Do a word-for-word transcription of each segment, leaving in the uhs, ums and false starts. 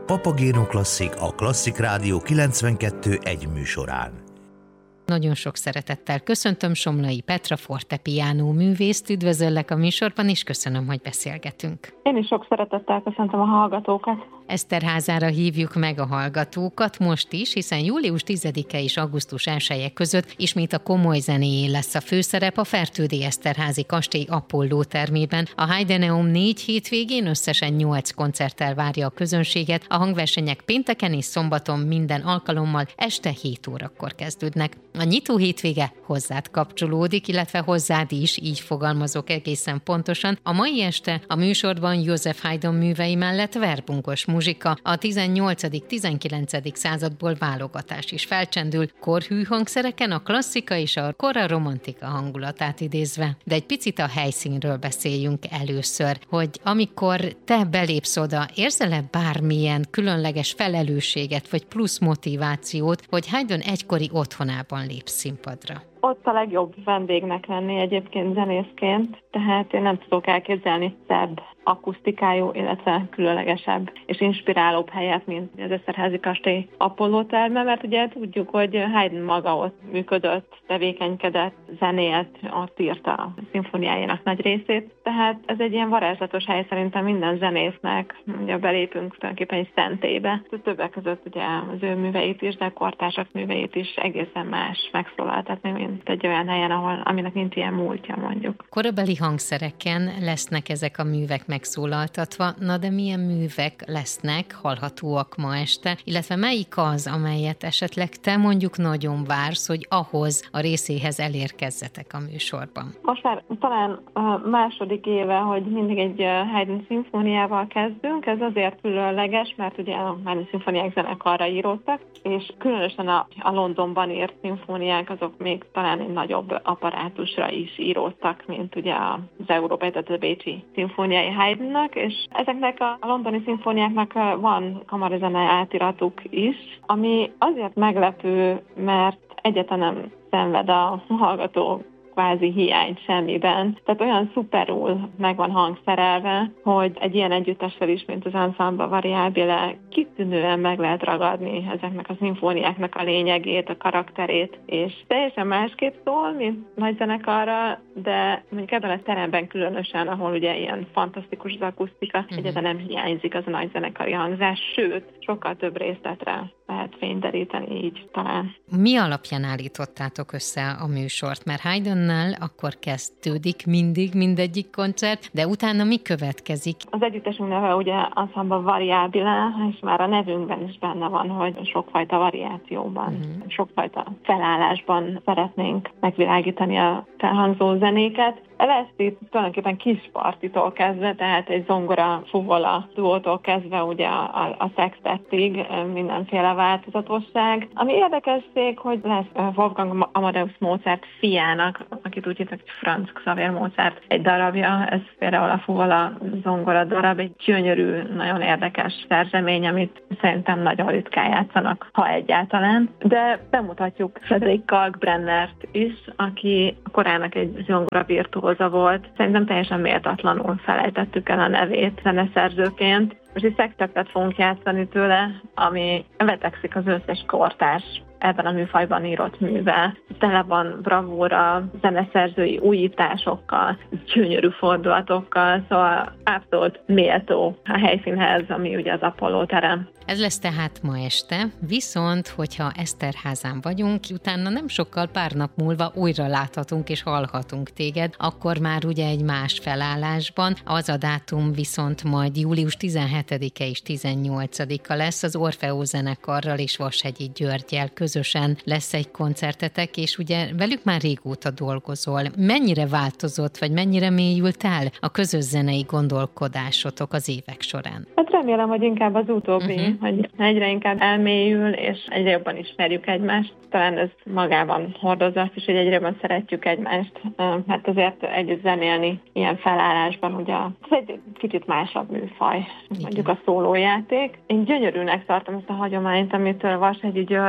Papagéno Klasszik, a Klasszik Rádió kilencvenkettő egy műsorán. Nagyon sok szeretettel köszöntöm Somlai Petra fortepiano művészt, üdvözöllek a műsorban, és köszönöm, hogy beszélgetünk. Én is sok szeretettel köszöntöm a hallgatókat. Eszterházára hívjuk meg a hallgatókat most is, hiszen július tizedike és augusztus elseje között ismét a komoly zenéjé lesz a főszerep a Fertődi Eszterházi kastély Apollo termében. A Heideneum négy hétvégén összesen nyolc koncerttel várja a közönséget, a hangversenyek pénteken és szombaton minden alkalommal este hét órakor kezdődnek. A nyitó hétvége hozzád kapcsolódik, illetve hozzád is, így fogalmazok egészen pontosan. A mai este a műsorban József Haydn művei mellett verbungos muzsika, a tizennyolcadik-tizenkilencedik századból válogatás is felcsendül, korhű hangszereken a klasszika és a kora romantika hangulatát idézve. De egy picit a helyszínről beszéljünk először, hogy amikor te belépsz oda, érzel-e bármilyen különleges felelősséget vagy plusz motivációt, hogy Haydn egykori otthonában lépsz színpadra? Ott a legjobb vendégnek lenni egyébként zenészként, tehát én nem tudok elképzelni szebb akusztikájú, illetve különlegesebb és inspirálóbb helyet, mint az Eszterházi kastély Apollo terme, mert ugye tudjuk, hogy Haydn maga ott működött, tevékenykedett, zenélt, ott írta a szimfóniájának nagy részét, tehát ez egy ilyen varázslatos hely szerintem minden zenésznek, ugye belépünk tulajdonképpen egy szentélybe. Többek között ugye az ő műveit is, de a kortársak műveit is egészen más megszólaltatni, mint egy olyan helyen, ahol, aminek nincs ilyen múltja, mondjuk. Korabeli hangszereken lesznek ezek a művek megszólaltatva, na de milyen művek lesznek, hallhatóak ma este, illetve melyik az, amelyet esetleg te mondjuk nagyon vársz, hogy ahhoz a részéhez elérkezzetek a műsorban? Most már talán a második éve, hogy mindig egy Haydn szimfóniával kezdünk, ez azért különleges, mert ugye a Haydn szimfóniák zenekarra íródtak, és különösen a, a Londonban írt szimfóniák azok még talán egy nagyobb apparátusra is íródtak, mint ugye az európai, tehát a bécsi szimfóniai Haydnnak, és ezeknek a londoni szimfóniáknak van kamarazene átiratuk is, ami azért meglepő, mert egyáltalán nem szenved a hallgató kvázi hiányt semmiben. Tehát olyan szuperul meg van hangszerelve, hogy egy ilyen együttessel is, mint az Ensemble Variabile, kitűnően meg lehet ragadni ezeknek a szimfóniáknak a lényegét, a karakterét, és teljesen másképp szól, mint nagy zenekarra, de mondjuk ebben a teremben különösen, ahol ugye ilyen fantasztikus az akusztika, uh-huh. egyáltalán nem hiányzik az a nagy zenekari hangzás, sőt, sokkal több részletre lehet fényderíteni így talán. Mi alapján állítottátok össze a műsort? Mert Haydnnál akkor kezdődik mindig mindegyik koncert, de utána mi következik? Az együttesünk neve ugye Ensemble Variabile, és már a nevünkben is benne van, hogy sokfajta variációban, uh-huh. sokfajta felállásban szeretnénk megvilágítani a felhangzó zenéket. Lesz itt tulajdonképpen kispartitól kezdve, tehát egy zongora, fuvola duótól kezdve ugye a, a, a sextettig mindenféle változatosság. Ami érdekesség, hogy lesz Wolfgang Amadeus Mozart fiának, akit úgy hívnak, hogy Franz Xaver Mozart egy darabja, ez például a fuvola zongora darab, egy gyönyörű, nagyon érdekes szerzemény, amit szerintem nagyon ritkán játszanak, ha egyáltalán. De bemutatjuk Frederick Kalkbrennert is, aki korának egy zongora virtuóz volt. Szerintem teljesen méltatlanul felejtettük el a nevét zeneszerzőként. Most egy szextettet fogunk játszani tőle, ami vetekszik az összes kortárs ebben a műfajban írott művel. Tele van bravúra, zeneszerzői újításokkal, gyönyörű fordulatokkal, szóval abszolút méltó a helyszínhez, ami ugye az Apollo terem. Ez lesz tehát ma este, viszont, hogyha Eszterházán vagyunk, utána nem sokkal pár nap múlva újra láthatunk és hallhatunk téged, akkor már ugye egy más felállásban. Az a dátum viszont majd július tizenhetedike és tizennyolcadika lesz, az Orfeó zenekarral és Vashegyi Györggyel közösen lesz egy koncertetek, és ugye velük már régóta dolgozol. Mennyire változott, vagy mennyire mélyült el a közös zenei gondolkodásotok az évek során? Hát remélem, hogy inkább az utóbbi, uh-huh. hogy egyre inkább elmélyül, és egyre jobban ismerjük egymást. Talán ez magában hordozza azt is, hogy egyre jobban szeretjük egymást. Hát azért együtt zenélni ilyen felállásban, ugye ez egy kicsit másabb műfaj, igen. mondjuk a szólójáték. Én gyönyörűnek tartom ezt a hagyományt, amit Vashegyi György már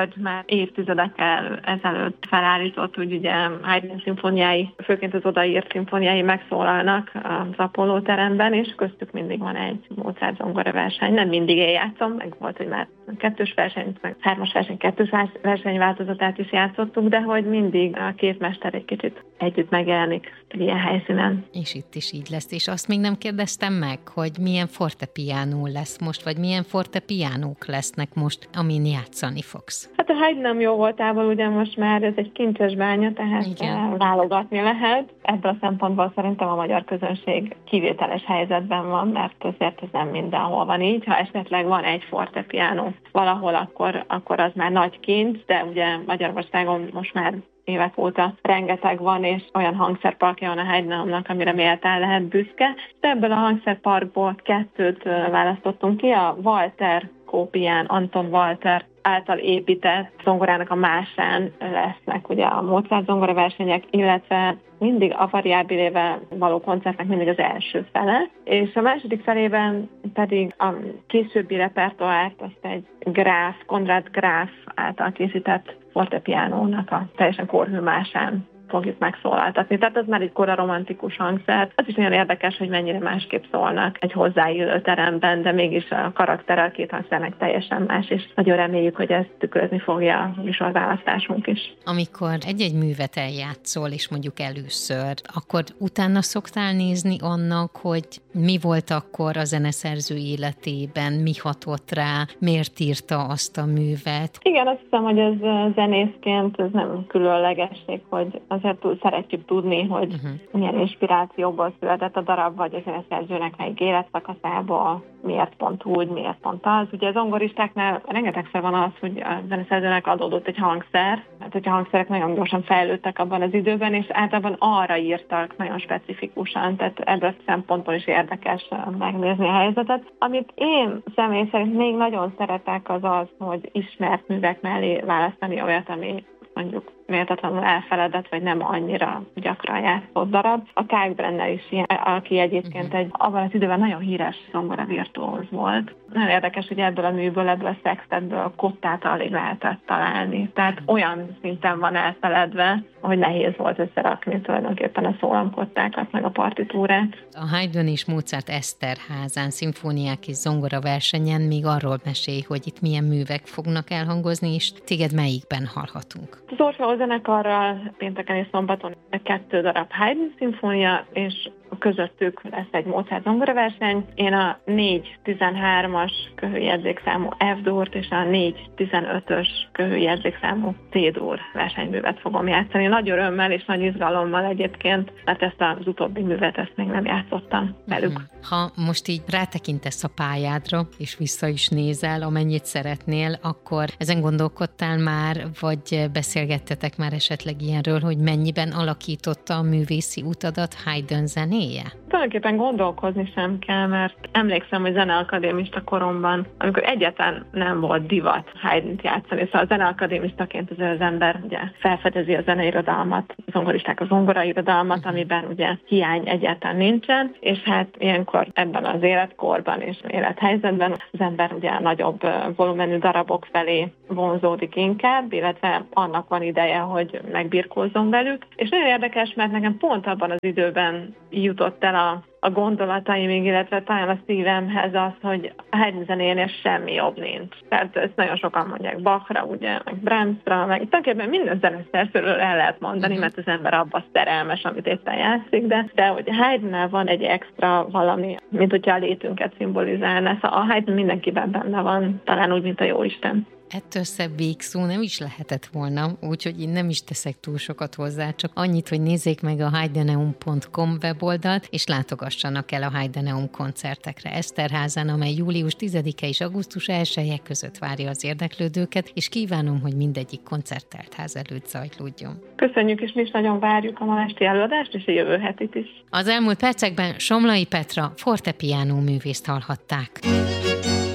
évtizedekkel ezelőtt felállított, úgy ugye Haydn szimfóniái, főként az odaírt szimfóniái megszólalnak az Apollo teremben, és köztük mindig van egy Mozart zongora verseny. Nem mindig én játszom, meg volt, hogy már kettős versenyt, meg hármas verseny, kettős verseny változatát is játszottuk, de hogy mindig a két mester egy kicsit együtt megjelenik ilyen helyszínen. És itt is így lesz. És azt még nem kérdeztem meg, hogy milyen fortepiánó lesz most, vagy milyen fortepiánók lesznek most, amin játszani fogsz. Hát a Haydn jó voltával ugye most már ez egy kincses bánya, tehát igen, válogatni lehet. Ebből a szempontból szerintem a magyar közönség kivételes helyzetben van, mert azért ez nem mindenhol van így. Ha esetleg van egy fortepiánó valahol, akkor, akkor az már nagy kincs, de ugye Magyarországon most már évek óta rengeteg van, és olyan hangszerparkja van a Haydnnak, amire méltán lehet büszke. De ebből a hangszerparkból kettőt választottunk ki, a Walter kópián, Anton Walter által épített zongorának a másán lesznek ugye a Mozart zongora versenyek, illetve mindig a variábilével való koncertnek mindig az első fele, és a második felében pedig a későbbi repertoárt azt egy Gráf, Konrad Gráf által készített fortepiánónak a teljesen korhű másán fogjuk megszólaltatni. Tehát ez már egy kora romantikus hangszer. Az is nagyon érdekes, hogy mennyire másképp szólnak egy hozzáillő teremben, de mégis a karaktere a két hangszernek teljesen más, és nagyon reméljük, hogy ezt tükrözni fogja a műsorválasztásunk is. Amikor egy-egy művet eljátszol, és mondjuk először, akkor utána szoktál nézni annak, hogy mi volt akkor a zeneszerző életében, mi hatott rá, miért írta azt a művet? Igen, azt hiszem, hogy ez zenészként ez nem különlegesség, hogy azért szeretjük tudni, hogy uh-huh. milyen inspirációból született a darab, vagy a zeneszerzőnek melyik életszakaszából, miért pont úgy, miért pont az. Ugye az zongoristáknál rengetegszer van az, hogy a zeneszerzőnek adódott egy hangszer, mert hogy a hangszerek nagyon gyorsan fejlődtek abban az időben, és általában arra írtak nagyon specifikusan, tehát ebből a szempontból is érdekes megnézni a helyzetet. Amit én személy szerint még nagyon szeretek, az az, hogy ismert művek mellé választani olyat, ami mondjuk méltatlanul elfeledett, vagy nem annyira gyakran játszott darab. A Kalkbrenner is ilyen, aki egyébként egy abban az időben nagyon híres zongora virtuóz volt. Nagyon érdekes, hogy ebből a műből, ebből a szextetből kottát alig lehetett találni. Tehát olyan szinten van elfeledve, hogy nehéz volt összerakni tulajdonképpen a szólamkottákat, meg a partitúrát. A Haydn és Mozart Eszterházán szimfóniák és zongora versenyen még arról mesélj, hogy itt milyen művek fognak elhangozni, és téged melyikben hallhatunk? Az Orfeó zenekarral pénteken és szombaton kettő darab Haydn szimfónia, és közöttük lesz egy Mozart zongora verseny. Én a négy tizenhármas köhőjegyzékszámú F-dúrt és a négy tizenötös köhőjegyzékszámú C-dur versenyművet fogom játszani. Nagy örömmel és nagy izgalommal egyébként, mert ezt az utóbbi művet ezt még nem játszottam velük. Uh-huh. Ha most így rátekintesz a pályádra, és vissza is nézel, amennyit szeretnél, akkor ezen gondolkodtál már, vagy beszélgettetek már esetleg ilyenről, hogy mennyiben alakította a művészi utadat Haydn zenéje? Tulajdonképpen gondolkozni sem kell, mert emlékszem, hogy zeneakadémista koromban, amikor egyáltalán nem volt divat Haydnt játszani, szóval a zeneakadémistaként az, az ember ugye felfedezi a zeneirodalmat, a zongoristák a zongorairodalmat, amiben ugye hiány egyáltalán nincsen, és hát ilyenkor ebben az életkorban és élethelyzetben az ember ugye a nagyobb volumenű darabok felé vonzódik inkább, illetve annak van ideje, hogy megbirkózzon velük. És nagyon érdekes, mert nekem pont abban az időben jutott el a, a gondolataimig, illetve talán a szívemhez az, hogy a Haydn zenénél semmi jobb nincs. Tehát ezt nagyon sokan mondják Bachra, ugye, meg Brahmsra, meg tulajdonképpen minden zeneszerzőről el lehet mondani, mert az ember abban szerelmes, amit éppen játszik, de, de hogy Haydnnál van egy extra valami, mint hogyha a létünket szimbolizálna. Szóval a Haydn mindenkiben benne van, talán úgy, mint a Jóisten. Ettől szebb végszó nem is lehetett volna, úgyhogy én nem is teszek túl sokat hozzá, csak annyit, hogy nézzék meg a haydneum pont com weboldalt, és látogassanak el a Haydneum koncertekre Eszterházán, amely július tizedike és augusztus elseje között várja az érdeklődőket, és kívánom, hogy mindegyik koncertteltház előtt zajlódjon. Köszönjük, és mi is nagyon várjuk a ma esti előadást, és a jövő hetit is. Az elmúlt percekben Somlai Petra fortepiánó művészt hallhatták.